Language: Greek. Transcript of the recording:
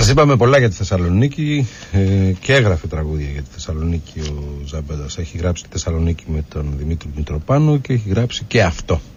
Σας είπαμε πολλά για τη Θεσσαλονίκη και έγραφε τραγούδια για τη Θεσσαλονίκη ο Ζαμπέδας. Έχει γράψει τη Θεσσαλονίκη με τον Δημήτρη Μητροπάνο και έχει γράψει και αυτό.